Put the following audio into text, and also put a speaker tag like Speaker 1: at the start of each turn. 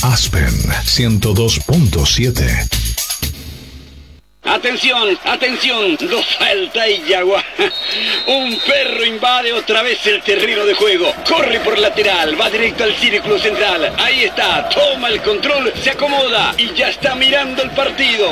Speaker 1: Aspen 102.7.
Speaker 2: Atención, atención, lo salta y Yagua. Un perro invade otra vez el terreno de juego. Corre por lateral, va directo al círculo central. Ahí está, toma el control, se acomoda y ya está mirando el partido.